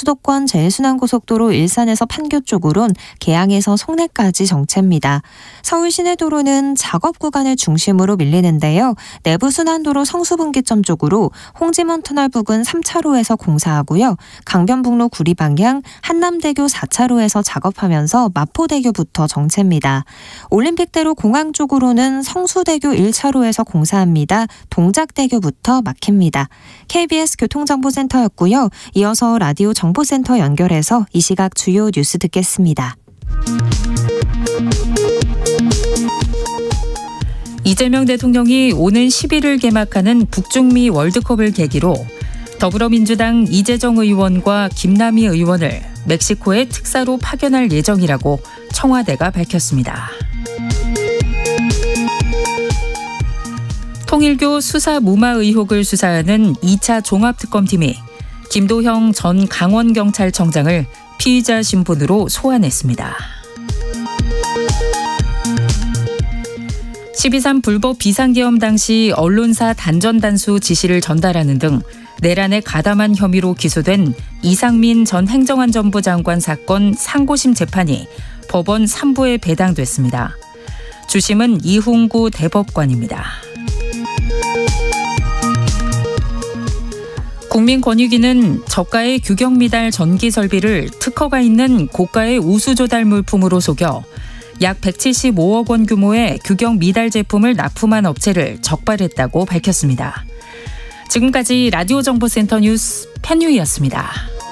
수도권 제일순환고속도로 일산에서 판교 쪽으론 계양에서 송내까지 정체입니다. 서울 시내도로는 작업 구간을 중심으로 밀리는데요. 내부순환도로 성수분기점 쪽으로 홍지문 터널 부근 3차로에서 공사하고요. 강변북로 구리 방향 한남대교 4차로에서 작업하면서 마포대교부터 정체입니다. 올림픽대로 공항 쪽으로는 성수대교 1차로에서 공사합니다. 동작대교부터 막힙니다. KBS 교통정보센터였고요. 이어서 라디오 정보센터 연결해서 이 시각 주요 뉴스 듣겠습니다. 이재명 대통령이 오는 11일 개막하는 북중미 월드컵을 계기로 더불어민주당 이재정 의원과 김남희 의원을 멕시코에 특사로 파견할 예정이라고 청와대가 밝혔습니다. 통일교 수사 무마 의혹을 수사하는 2차 종합특검팀이 김도형 전 강원경찰청장을 피의자 신분으로 소환했습니다. 12.3 불법 비상계엄 당시 언론사 단전단수 지시를 전달하는 등 내란에 가담한 혐의로 기소된 이상민 전 행정안전부 장관 사건 상고심 재판이 법원 3부에 배당됐습니다. 주심은 이훈구 대법관입니다. 국민권익위는 저가의 규격미달 전기 설비를 특허가 있는 고가의 우수조달 물품으로 속여 약 175억 원 규모의 규격 미달 제품을 납품한 업체를 적발했다고 밝혔습니다. 지금까지 라디오 정보센터 뉴스 편유희였습니다.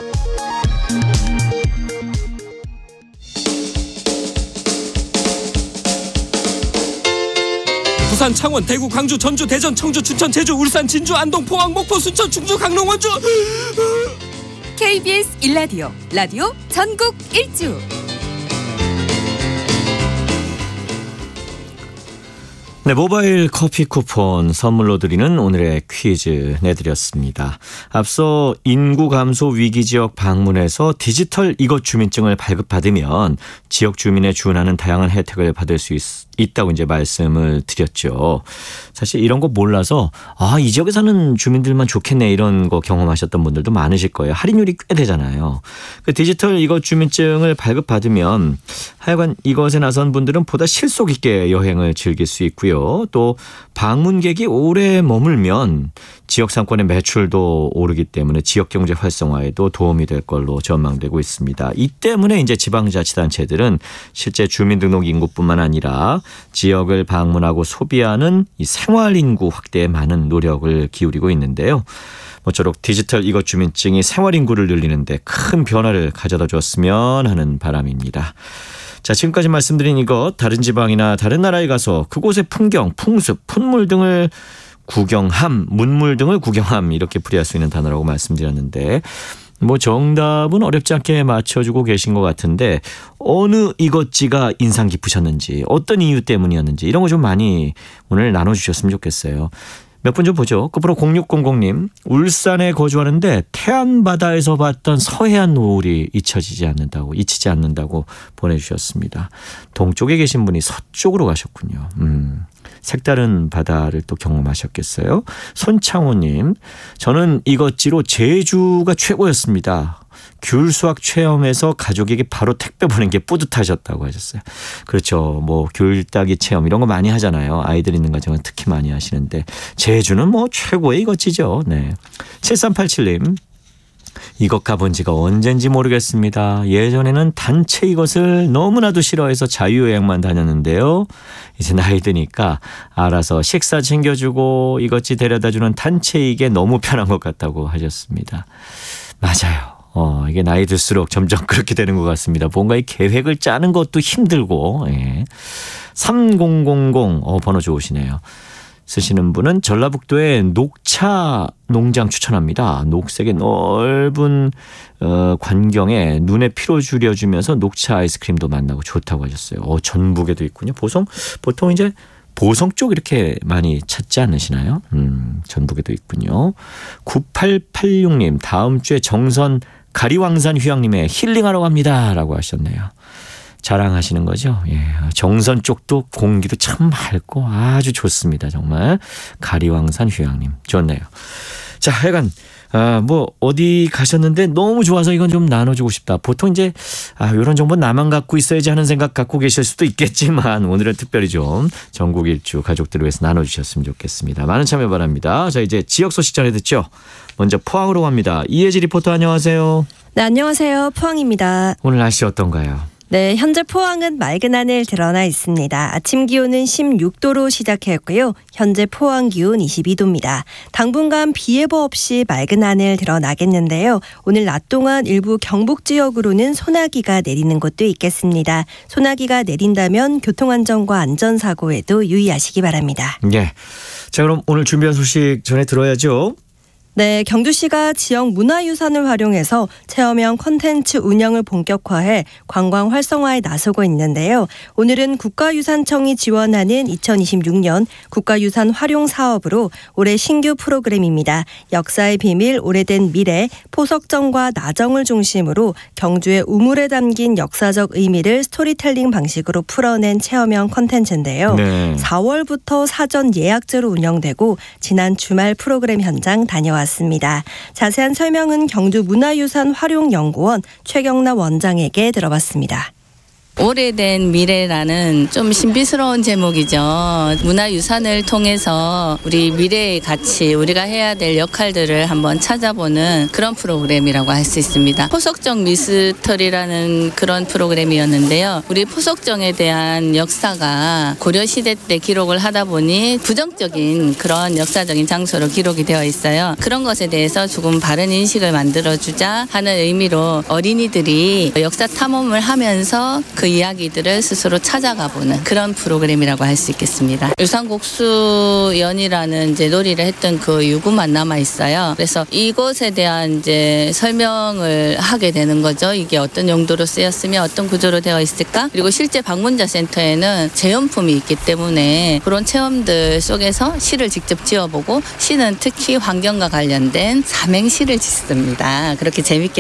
부산, 창원, 대구, 광주, 전주, 대전, 청주, 춘천, 제주, 울산, 진주, 안동, 포항, 목포, 순천, 충주, 강릉, 원주. KBS 1라디오 라디오 전국 일주. 네, 모바일 커피 쿠폰 선물로 드리는 오늘의 퀴즈 내드렸습니다. 앞서 인구 감소 위기 지역 방문해서 디지털 이것 주민증을 발급받으면 지역 주민에 준하는 다양한 혜택을 받을 수 있다고 이제 말씀을 드렸죠. 사실 이런 거 몰라서 이 지역에 사는 주민들만 좋겠네 이런 거 경험하셨던 분들도 많으실 거예요. 할인율이 꽤 되잖아요. 그 디지털 이것 주민증을 발급받으면 하여간 이것에 나선 분들은 보다 실속 있게 여행을 즐길 수 있고요. 또 방문객이 오래 머물면 지역 상권의 매출도 오르기 때문에 지역 경제 활성화에도 도움이 될 걸로 전망되고 있습니다. 이 때문에 이제 지방자치단체들은 실제 주민등록 인구뿐만 아니라 지역을 방문하고 소비하는 이 생활인구 확대에 많은 노력을 기울이고 있는데요. 모쪼록 디지털 이것 주민증이 생활인구를 늘리는데 큰 변화를 가져다 줬으면 하는 바람입니다. 자, 지금까지 말씀드린 이것, 다른 지방이나 다른 나라에 가서 그곳의 풍경, 풍습, 풋물 등을 구경함, 문물 등을 구경함 이렇게 풀이할 수 있는 단어라고 말씀드렸는데 정답은 어렵지 않게 맞춰주고 계신 것 같은데 어느 이것지가 인상 깊으셨는지 어떤 이유 때문이었는지 이런 거 좀 많이 오늘 나눠주셨으면 좋겠어요. 몇 분 좀 보죠. 끝으로 0600님, 울산에 거주하는데 태안바다에서 봤던 서해안 노을이 잊히지 않는다고 보내주셨습니다. 동쪽에 계신 분이 서쪽으로 가셨군요. 색다른 바다를 또 경험하셨겠어요. 손창호님, 저는 이것지로 제주가 최고였습니다. 귤 수확 체험에서 가족에게 바로 택배 보낸 게 뿌듯하셨다고 하셨어요. 그렇죠. 귤 따기 체험 이런 거 많이 하잖아요. 아이들 있는 가정은 특히 많이 하시는데 제주는 최고의 이것지죠. 네. 7387님. 이것 가본 지가 언젠지 모르겠습니다. 예전에는 단체 이것을 너무나도 싫어해서 자유여행만 다녔는데요. 이제 나이 드니까 알아서 식사 챙겨주고 이것지 데려다주는 단체 이게 너무 편한 것 같다고 하셨습니다. 맞아요. 이게 나이 들수록 점점 그렇게 되는 것 같습니다. 뭔가 이 계획을 짜는 것도 힘들고. 예. 3000 번호 좋으시네요. 쓰시는 분은 전라북도의 녹차 농장 추천합니다. 녹색의 넓은 관경에 눈에 피로 줄여주면서 녹차 아이스크림도 만나고 좋다고 하셨어요. 전북에도 있군요. 보통 이제 보성 쪽 이렇게 많이 찾지 않으시나요? 전북에도 있군요. 9886님, 다음 주에 정선 가리왕산 휴양림에 힐링하러 갑니다 라고 하셨네요. 자랑하시는 거죠. 예, 정선 쪽도 공기도 참 맑고 아주 좋습니다. 정말 가리왕산 휴양림 좋네요. 자, 하여간 뭐 어디 가셨는데 너무 좋아서 이건 좀 나눠주고 싶다. 보통 이제 이런 정보 나만 갖고 있어야지 하는 생각 갖고 계실 수도 있겠지만 오늘은 특별히 좀 전국 일주 가족들을 위해서 나눠주셨으면 좋겠습니다. 많은 참여 바랍니다. 자, 이제 지역 소식 전해 듣죠. 먼저 포항으로 갑니다. 이혜지 리포터 안녕하세요. 네, 안녕하세요. 포항입니다. 오늘 날씨 어떤가요? 네, 현재 포항은 맑은 하늘 드러나 있습니다. 아침 기온은 16도로 시작했고요. 현재 포항 기온 22도입니다. 당분간 비 예보 없이 맑은 하늘 드러나겠는데요. 오늘 낮 동안 일부 경북 지역으로는 소나기가 내리는 곳도 있겠습니다. 소나기가 내린다면 교통안전과 안전사고에도 유의하시기 바랍니다. 예. 자, 그럼 오늘 준비한 소식 전해 들어야죠. 네, 경주시가 지역 문화유산을 활용해서 체험형 콘텐츠 운영을 본격화해 관광 활성화에 나서고 있는데요. 오늘은 국가유산청이 지원하는 2026년 국가유산 활용 사업으로 올해 신규 프로그램입니다. 역사의 비밀, 오래된 미래, 포석정과 나정을 중심으로 경주의 우물에 담긴 역사적 의미를 스토리텔링 방식으로 풀어낸 체험형 콘텐츠인데요. 네. 4월부터 사전 예약제로 운영되고 지난 주말 프로그램 현장 다녀왔습니다. 자세한 설명은 경주문화유산 활용연구원 최경나 원장에게 들어봤습니다. 오래된 미래라는 좀 신비스러운 제목이죠. 문화유산을 통해서 우리 미래의 가치, 우리가 해야 될 역할들을 한번 찾아보는 그런 프로그램이라고 할 수 있습니다. 포석정 미스터리라는 그런 프로그램이었는데요. 우리 포석정에 대한 역사가 고려시대 때 기록을 하다 보니 부정적인 그런 역사적인 장소로 기록이 되어 있어요. 그런 것에 대해서 조금 바른 인식을 만들어주자 하는 의미로 어린이들이 역사 탐험을 하면서 그 이야기들을 스스로 찾아가 보는 그런 프로그램이라고 할 수 있겠습니다. 유산곡수연이라는 이제 놀이를 했던 그 유구만 남아 있어요. 그래서 이것에 대한 이제 설명을 하게 되는 거죠. 이게 어떤 용도로 쓰였으며 어떤 구조로 되어 있을까? 그리고 실제 방문자 센터에는 체험품이 있기 때문에 그런 체험들 속에서 시를 직접 지어보고 시는 특히 환경과 관련된 삼행시를 짓습니다. 그렇게 재밌게